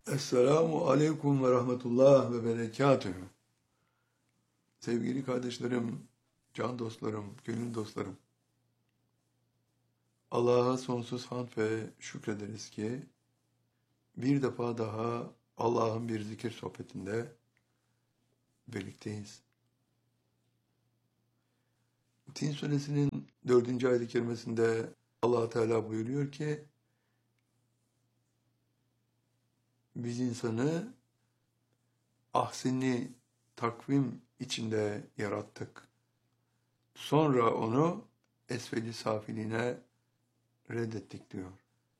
Esselamu aleyküm ve rahmetullah ve berekatühü. Sevgili kardeşlerim, can dostlarım, gönül dostlarım. Allah'a sonsuz hamd ve şükrederiz ki bir defa daha Allah'ın bir zikir sohbetinde birlikteyiz. Tin suresinin 4. ayet-i kerimesinde Allah Teala buyuruyor ki biz insanı ahseni takvim içinde yarattık. Sonra onu esfeli safiline reddettik diyor.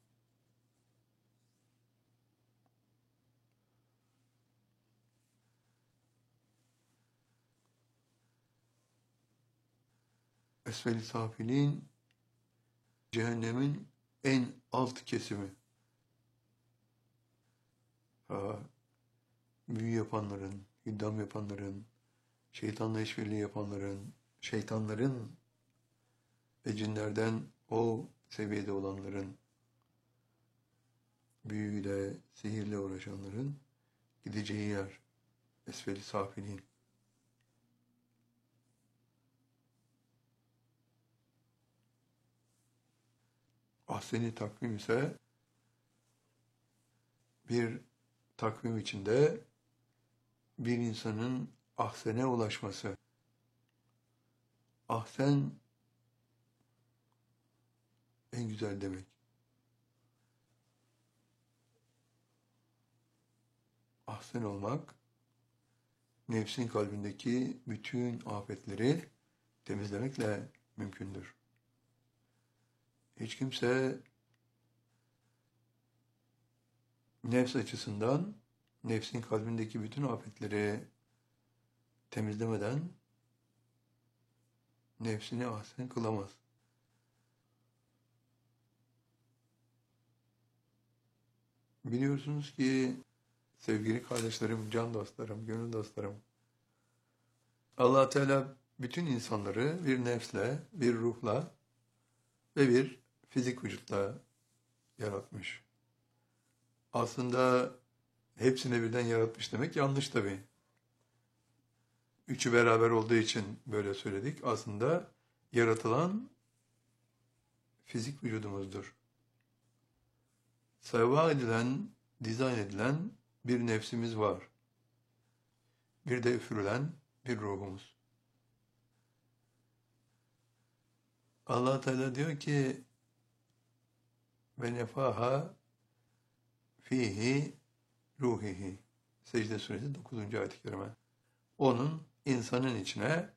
Esfel-i safilin cehennemin en alt kesimi. Büyü yapanların, idam yapanların, şeytanla işbirliği yapanların, şeytanların ve cinlerden o seviyede olanların, büyüyle, sihirle uğraşanların gideceği yer Esfel-i safilin. Ahsen-i takvim ise bir takvim içinde bir insanın ahsene ulaşması. Ahsen en güzel demek. Ahsen olmak, nefsin kalbindeki bütün afetleri temizlemekle mümkündür. Hiç kimse nefs açısından nefsin kalbindeki bütün afetleri temizlemeden nefsini ahsen kılamaz. Biliyorsunuz ki sevgili kardeşlerim, can dostlarım, gönül dostlarım, Allah Teala bütün insanları bir nefsle, bir ruhla ve bir fizik vücutla yaratmış. Aslında hepsini birden yaratmış demek yanlış tabii. Üçü beraber olduğu için böyle söyledik. Aslında yaratılan fizik vücudumuzdur. Sevva edilen, dizayn edilen bir nefsimiz var. Bir de üfürülen bir ruhumuz. Allah Teala diyor ki ve nefaha fihi ruhihi. Secde suresi 9. ayet-i kerime. Onun insanın içine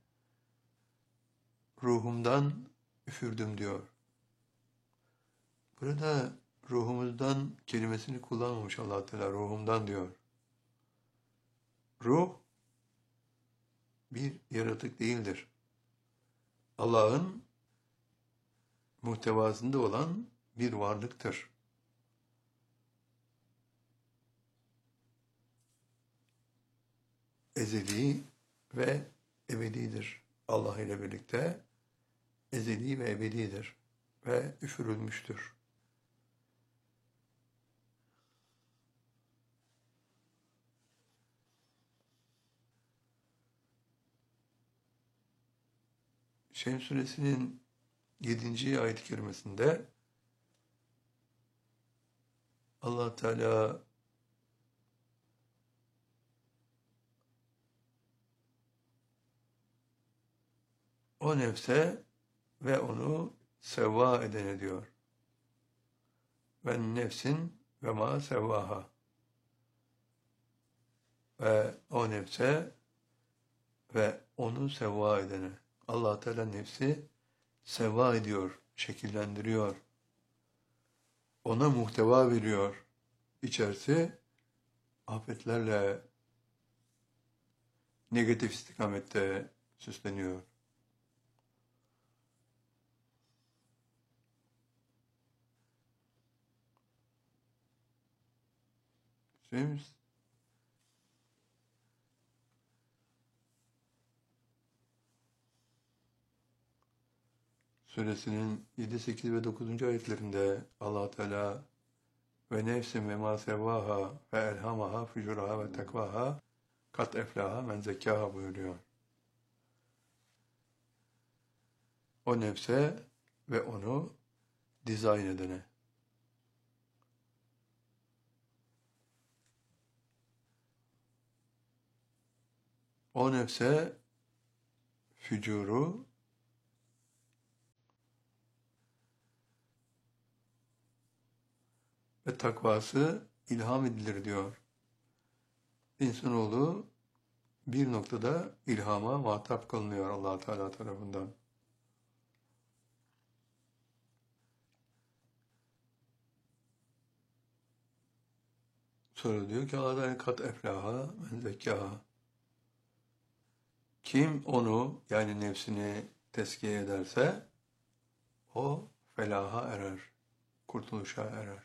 ruhumdan üfürdüm diyor. Burada ruhumuzdan kelimesini kullanmamış Allah Teala, ruhumdan diyor. Ruh bir yaratık değildir. Allah'ın muhtevasında olan bir varlıktır. Ezeli ve ebedidir. Allah ile birlikte ezeli ve ebedidir ve üfürülmüştür. Şems suresinin 7. ayet-i kerimesinde Allah Teala o nefse ve onu sevva edene diyor. Ben nefsin ve ma sevvaha. Ve o nefse ve onu sevva edene. Allah Teala nefsi sevva ediyor, şekillendiriyor. Ona muhteva veriyor. İçerisi afetlerle negatif istikamette süsleniyor. Şems suresinin 7, 8 ve 9. ayetlerinde Allah Teala ve nefsin ve ma sevvaha ve elhamaha fucuraha ve tekvaha kat eflaha men zekkaha buyuruyor. O nefse ve onu dizayn edene. O nefse fücuru ve takvası ilham edilir diyor. İnsanoğlu bir noktada ilhama muhatap kılınıyor Allah Teala tarafından. Sonra diyor ki Allah kat eflaha men zekkaha. Kim onu yani nefsini tezkiye ederse o felaha erer, kurtuluşa erer.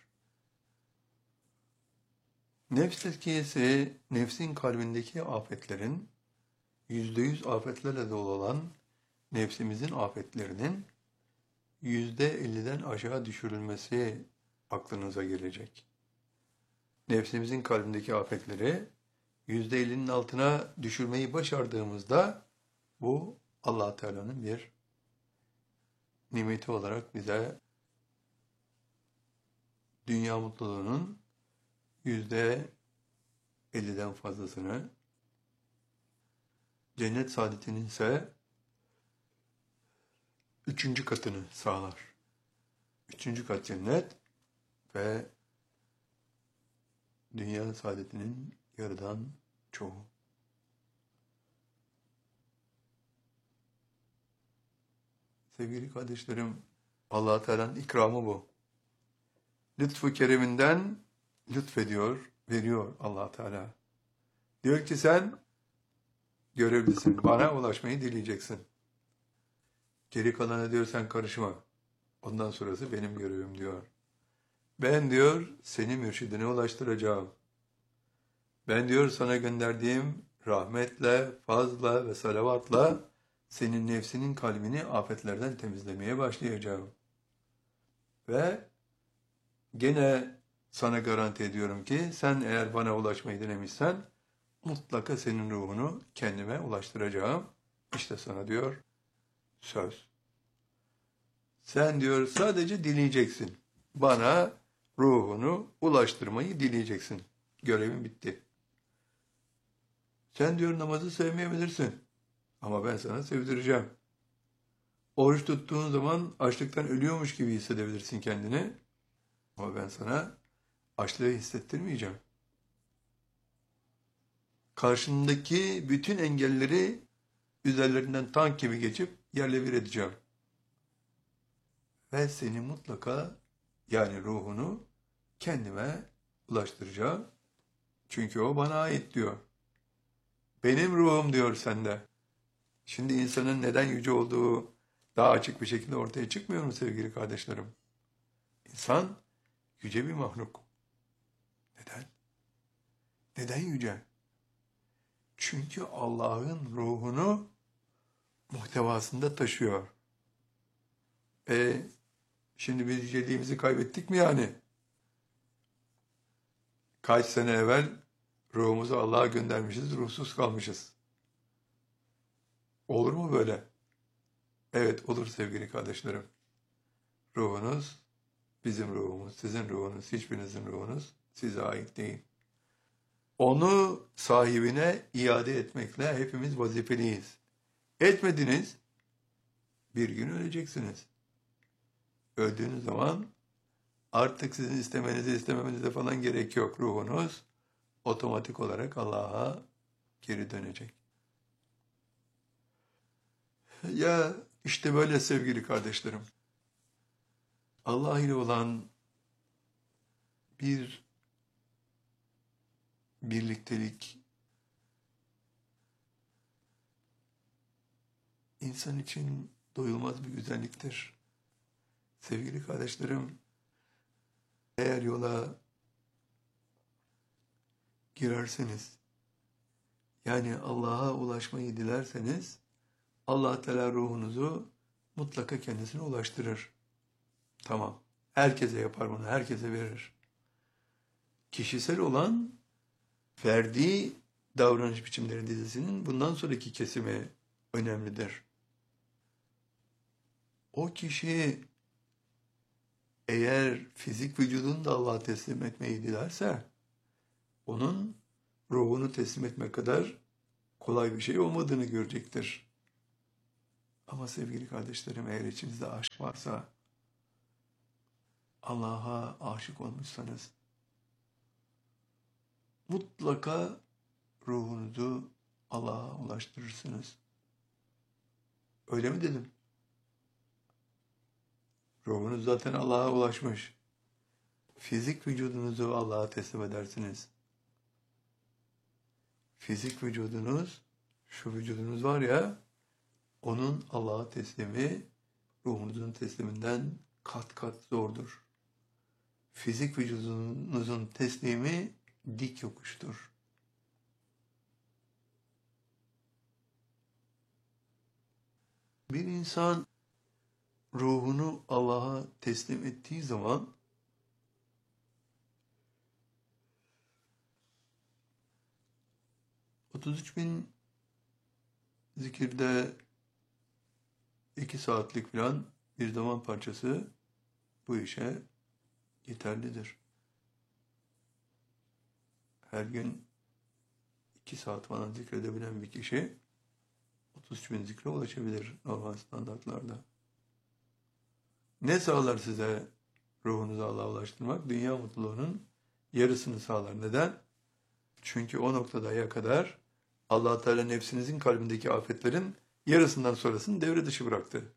Nefs tezkiyesi, nefsin kalbindeki afetlerin, %100 afetlerle dolu olan nefsimizin afetlerinin %50'den aşağı düşürülmesi aklınıza gelecek. Nefsimizin kalbindeki afetleri %50'nin altına düşürmeyi başardığımızda bu Allah Teala'nın bir nimeti olarak bize dünya mutluluğunun %50'den fazlasını, cennet saadetinin ise 3. katını sağlar. 3. kat cennet ve dünya saadetinin yarıdan çoğu. Sevgili kardeşlerim, Allah Teala'nın ikramı bu. Lütfu kereminden lütfediyor, veriyor Allah Teala. Diyor ki sen görevlisin, bana ulaşmayı dileyeceksin. Geri kalana diyor sen karışma. Ondan sonrası benim görevim diyor. Ben diyor seni mürşidine ulaştıracağım. Ben diyor sana gönderdiğim rahmetle, fazla ve salavatla senin nefsinin kalbini afetlerden temizlemeye başlayacağım. Ve gene sana garanti ediyorum ki sen eğer bana ulaşmayı denemişsen mutlaka senin ruhunu kendime ulaştıracağım. İşte sana diyor söz. Sen diyor sadece dileyeceksin. Bana ruhunu ulaştırmayı dileyeceksin. Görevin bitti. Sen diyor namazı sevmeyebilirsin. Ama ben sana sevdireceğim. Oruç tuttuğun zaman açlıktan ölüyormuş gibi hissedebilirsin kendini. Ama ben sana açlığı hissettirmeyeceğim. Karşındaki bütün engelleri üzerlerinden tank gibi geçip yerle bir edeceğim. Ve seni mutlaka yani ruhunu kendime ulaştıracağım. Çünkü o bana ait diyor. Benim ruhum diyor sende. Şimdi insanın neden yüce olduğu daha açık bir şekilde ortaya çıkmıyor mu sevgili kardeşlerim? İnsan yüce bir mahluk. Neden? Neden yüce? Çünkü Allah'ın ruhunu muhtevasında taşıyor. Şimdi biz yüceliğimizi kaybettik mi yani? Kaç sene evvel ruhumuzu Allah'a göndermişiz, ruhsuz kalmışız. Olur mu böyle? Evet olur sevgili kardeşlerim. Ruhunuz, bizim ruhumuz, sizin ruhunuz, hiçbirinizin ruhunuz size ait değil. Onu sahibine iade etmekle hepimiz vazifeliyiz. Etmediniz, bir gün öleceksiniz. Öldüğünüz zaman artık sizin istememenize falan gerek yok. Ruhunuz otomatik olarak Allah'a geri dönecek. Ya işte böyle sevgili kardeşlerim. Allah ile olan bir birliktelik insan için doyulmaz bir güzelliktir. Sevgili kardeşlerim, eğer yola girerseniz, yani Allah'a ulaşmayı dilerseniz, Allah Teala ruhunuzu mutlaka kendisine ulaştırır. Tamam. Herkese yapar bunu, herkese verir. kişisel olan ferdi davranış biçimleri dizisinin bundan sonraki kesimi önemlidir. O kişi eğer fizik vücudunu da Allah'a teslim etmeyi dilerse, onun ruhunu teslim etmek kadar kolay bir şey olmadığını görecektir. Ama sevgili kardeşlerim, eğer içinizde aşk varsa, Allah'a aşık olmuşsanız, mutlaka ruhunuzu Allah'a ulaştırırsınız. Öyle mi dedim? Ruhunuz zaten Allah'a ulaşmış. Fizik vücudunuzu Allah'a teslim edersiniz. Fizik vücudunuz, şu vücudunuz var ya, onun Allah'a teslimi, ruhunuzun tesliminden kat kat zordur. Fizik vücudunuzun teslimi dik yokuştur. Bir insan ruhunu Allah'a teslim ettiği zaman 33.000 zikirde 2 saatlik falan bir zaman parçası bu işe yeterlidir. Her gün 2 saat falan zikredebilen bir kişi 33.000 zikre ulaşabilir normal standartlarda. Ne sağlar size ruhunuzu Allah'a ulaştırmak? Dünya mutluluğunun yarısını sağlar. Neden? Çünkü o noktaya kadar Allah Teala nefsinizin kalbindeki afetlerin yarısından sonrasını devre dışı bıraktı.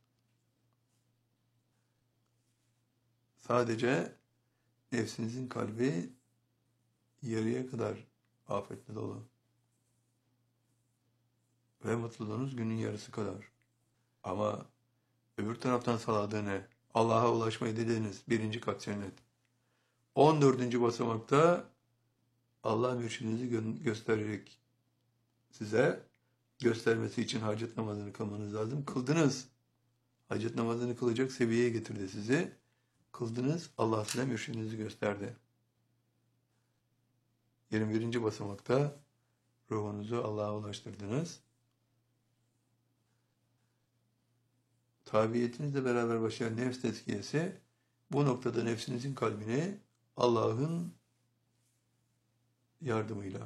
Sadece nefsinizin kalbi yarıya kadar afetle dolu. Ve mutluluğunuz günün yarısı kadar. Ama öbür taraftan sağladığını, Allah'a ulaşmayı dediğiniz 1. kat cennet. 14. basamakta Allah mürşidinizi göstererek size göstermesi için hacet namazını kılmanız lazım. Kıldınız. Hacet namazını kılacak seviyeye getirdi sizi. Kıldınız. Allah size mürşidinizi gösterdi. 21. basamakta ruhunuzu Allah'a ulaştırdınız. Tabiiyetinizle beraber başlayan nefs tezkiyesi bu noktada nefsinizin kalbini Allah'ın yardımıyla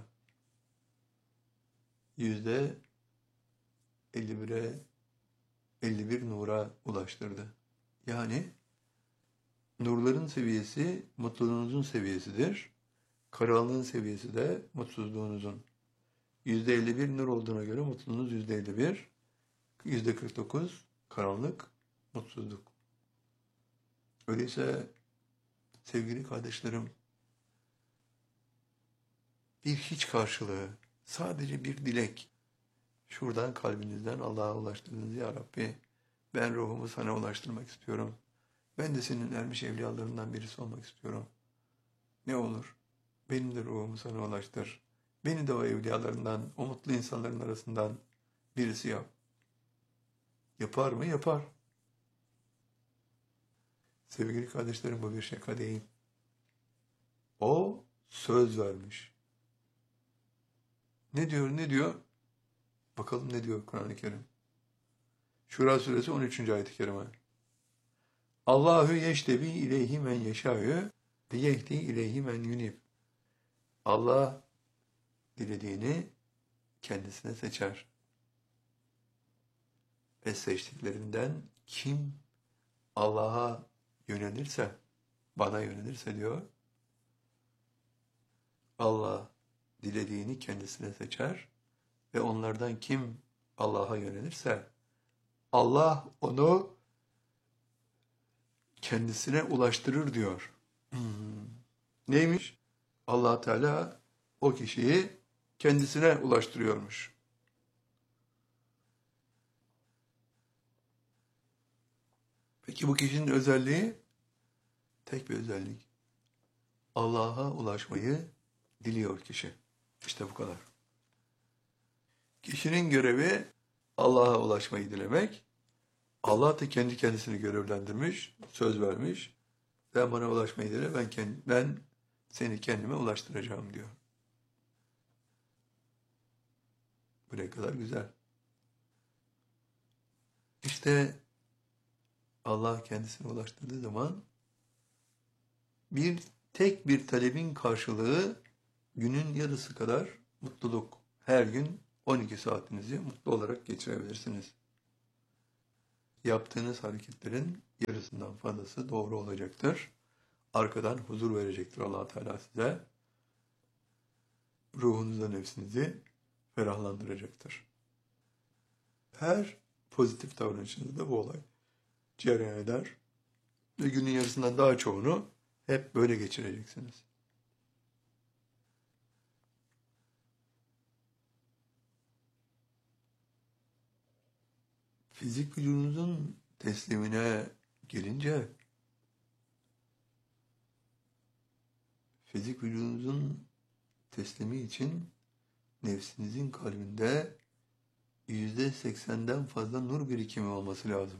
%51'e 51 nura ulaştırdı. Yani nurların seviyesi mutluluğunuzun seviyesidir. Karanlığın seviyesi de mutsuzluğunuzun. %51 nur olduğuna göre mutluluğunuz %51, %49 karanlık, mutsuzluk. Öyleyse sevgili kardeşlerim, bir hiç karşılığı, sadece bir dilek, şuradan kalbinizden Allah'a ulaştırdınız. Ya Rabbi, ben ruhumu sana ulaştırmak istiyorum. Ben de senin ermiş evliyalarından birisi olmak istiyorum. Ne olur, benim de ruhumu sana ulaştır. Beni de o evliyalarından, o mutlu insanların arasından birisi yap. Yapar mı? Yapar. Sevgili kardeşlerim, bu bir şaka değil. O söz vermiş. Ne diyor, ne diyor? Bakalım ne diyor Kur'an-ı Kerim. Şura suresi 13. ayet-i kerime. Allahu yeştebi ileyhi men yeşâ'ü ve yehdi ileyhi men yunib. Allah dilediğini kendisine seçer. Ve seçtiklerinden kim Allah'a yönelirse, bana yönelirse diyor, Allah dilediğini kendisine seçer ve onlardan kim Allah'a yönelirse, Allah onu kendisine ulaştırır diyor. Neymiş? Allah Teala o kişiyi kendisine ulaştırıyormuş. Peki bu kişinin özelliği? Tek bir özellik. Allah'a ulaşmayı diliyor kişi. İşte bu kadar. Kişinin görevi Allah'a ulaşmayı dilemek. Allah da kendi kendisini görevlendirmiş, söz vermiş. Sen bana ulaşmayı dile, ben seni kendime ulaştıracağım diyor. Buraya kadar güzel. İşte Allah kendisine ulaştırdığı zaman tek bir talebin karşılığı günün yarısı kadar mutluluk. Her gün 12 saatinizi mutlu olarak geçirebilirsiniz. Yaptığınız hareketlerin yarısından fazlası doğru olacaktır. Arkadan huzur verecektir Allah Teala size. Ruhunuza, nefsinizi ferahlandıracaktır. Her pozitif davranışınızda bu olay cereyan eder ve günün yarısından daha çoğunu hep böyle geçireceksiniz. Fizik vücudunuzun teslimine gelince, fizik vücudunuzun teslimi için nefsinizin kalbinde %80'den fazla nur birikimi olması lazım.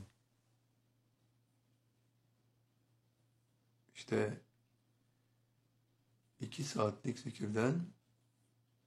İşte 2 saatlik zikirden